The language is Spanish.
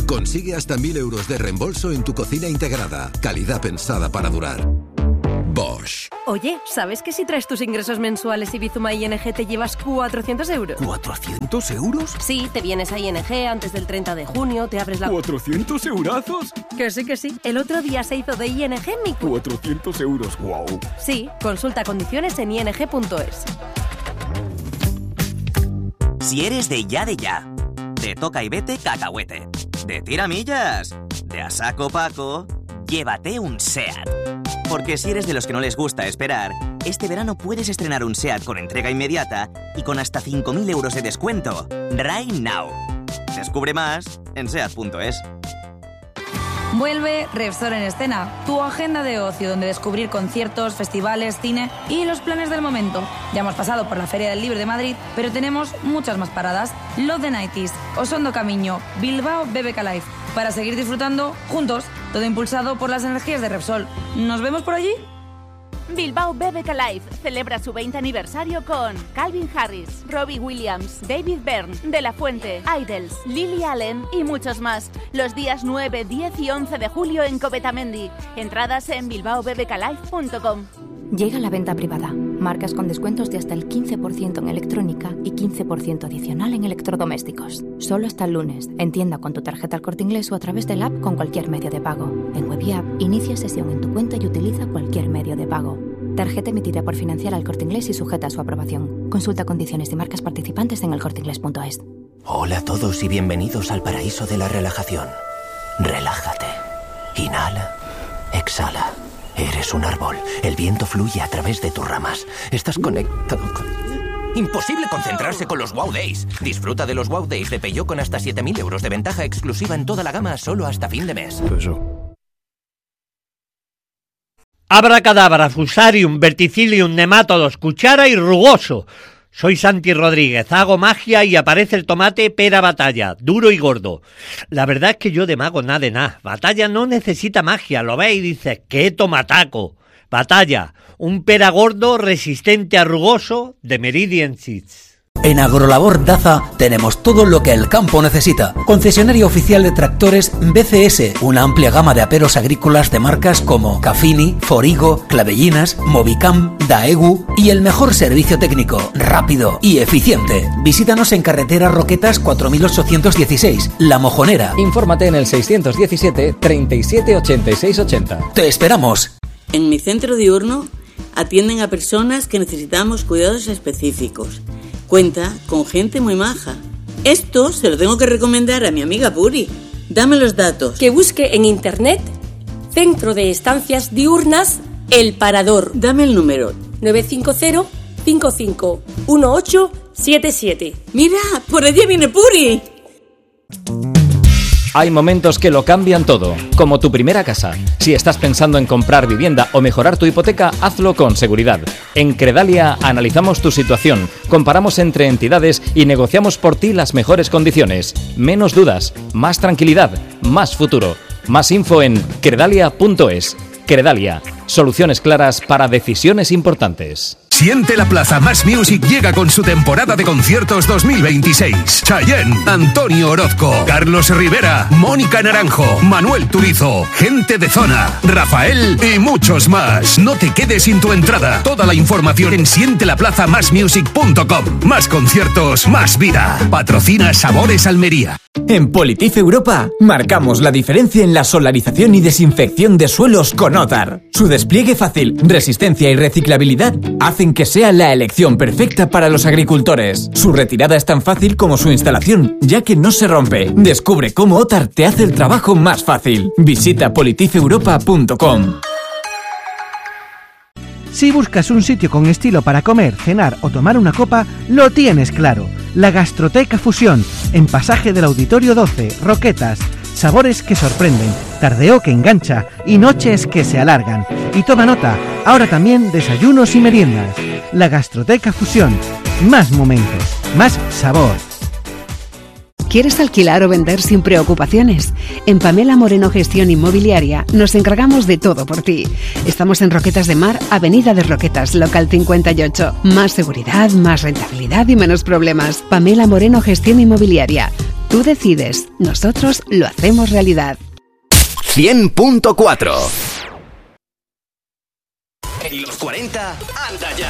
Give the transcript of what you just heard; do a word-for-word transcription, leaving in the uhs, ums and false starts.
Consigue hasta mil euros de reembolso en tu cocina integrada. Calidad pensada para durar. Bosch. Oye, ¿sabes que si traes tus ingresos mensuales y Bizuma I N G te llevas cuatrocientos euros? ¿cuatrocientos euros? Sí, te vienes a I N G antes del treinta de junio, te abres la... ¿cuatrocientos eurazos? Que sí, que sí. El otro día se hizo de I N G mi... cuatrocientos euros, wow. Sí, consulta condiciones en i n g punto es. Si eres de ya de ya, de toca y vete cacahuete, de tiramillas, de a saco Paco, llévate un SEAT. Porque si eres de los que no les gusta esperar, este verano puedes estrenar un SEAT con entrega inmediata y con hasta cinco mil euros de descuento. Right now. Descubre más en seat punto es. Vuelve Repsol en escena, tu agenda de ocio donde descubrir conciertos, festivales, cine y los planes del momento. Ya hemos pasado por la Feria del Libro de Madrid, pero tenemos muchas más paradas. Love the nineties, Osondo Camiño, Bilbao B B K Live. Para seguir disfrutando juntos, todo impulsado por las energías de Repsol. ¿Nos vemos por allí? Bilbao B B K Live celebra su veinte aniversario con Calvin Harris, Robbie Williams, David Byrne, De La Fuente, Idols, Lily Allen y muchos más. Los días nueve, diez y once de julio en Copetamendi. Entradas en bilbao b b k live punto com. Llega la venta privada. Marcas con descuentos de hasta el quince por ciento en electrónica y quince por ciento adicional en electrodomésticos. Solo hasta el lunes. En tienda con tu tarjeta El Corte Inglés o a través del app con cualquier medio de pago. En web y app, inicia sesión en tu cuenta y utiliza cualquier medio de pago. Tarjeta emitida por Financiera El Corte Inglés y sujeta a su aprobación. Consulta condiciones y marcas participantes en el corte inglés punto es. Hola a todos y bienvenidos al paraíso de la relajación. Relájate. Inhala. Exhala. Eres un árbol. El viento fluye a través de tus ramas. Estás conectado con... Imposible concentrarse con los Wow Days. Disfruta de los Wow Days de Peugeot con hasta siete mil euros de ventaja exclusiva en toda la gama solo hasta fin de mes. Eso. Abracadabra, Fusarium, Verticillium, Nematodos, Cuchara y Rugoso. Soy Santi Rodríguez, hago magia y aparece el tomate pera batalla, duro y gordo. La verdad es que yo de mago nada de nada. Batalla no necesita magia, lo ves y dices, ¡qué tomataco! Batalla, un pera gordo resistente a rugoso de Meridian Seeds. En Agrolabor Daza tenemos todo lo que el campo necesita. Concesionario oficial de tractores B C S, una amplia gama de aperos agrícolas de marcas como Cafini, Forigo, Clavellinas, Movicam, Daegu y el mejor servicio técnico, rápido y eficiente. Visítanos en carretera Roquetas cuatro mil ochocientos dieciséis, La Mojonera. Infórmate en el seiscientos diecisiete, treinta y siete, ochenta y seis, ochenta. ¡Te esperamos! En mi centro diurno atienden a personas que necesitamos cuidados específicos. Cuenta con gente muy maja. Esto se lo tengo que recomendar a mi amiga Puri. Dame los datos. Que busque en internet Centro de Estancias Diurnas El Parador. Dame el número. nueve cinco cero, cinco cinco uno ocho siete siete. Mira, por allí viene Puri. Hay momentos que lo cambian todo, como tu primera casa. Si estás pensando en comprar vivienda o mejorar tu hipoteca, hazlo con seguridad. En Credalia analizamos tu situación, comparamos entre entidades y negociamos por ti las mejores condiciones. Menos dudas, más tranquilidad, más futuro. Más info en credalia punto es. Credalia, soluciones claras para decisiones importantes. Siente la Plaza Más Music llega con su temporada de conciertos dos mil veintiséis. Chayanne, Antonio Orozco, Carlos Rivera, Mónica Naranjo, Manuel Turizo, Gente de Zona, Rafael y muchos más. No te quedes sin tu entrada. Toda la información en siente la plaza más music punto com. Más conciertos, más vida. Patrocina Sabores Almería. En Politif Europa marcamos la diferencia en la solarización y desinfección de suelos con Otar. Su despliegue fácil, resistencia y reciclabilidad hacen que sea la elección perfecta para los agricultores. Su retirada es tan fácil como su instalación, ya que no se rompe. Descubre cómo Otar te hace el trabajo más fácil. Visita politif europa punto com. Si buscas un sitio con estilo para comer, cenar o tomar una copa, lo tienes claro. La Gastroteca Fusión, en Pasaje del Auditorio doce, Roquetas. Sabores que sorprenden, tardeo que engancha y noches que se alargan. Y toma nota, ahora también desayunos y meriendas. La Gastroteca Fusión, más momentos, más sabor. ¿Quieres alquilar o vender sin preocupaciones? En Pamela Moreno Gestión Inmobiliaria nos encargamos de todo por ti. Estamos en Roquetas de Mar, Avenida de Roquetas, local cincuenta y ocho. Más seguridad, más rentabilidad y menos problemas. Pamela Moreno Gestión Inmobiliaria. Tú decides, nosotros lo hacemos realidad. cien punto cuatro. En los cuarenta, anda ya.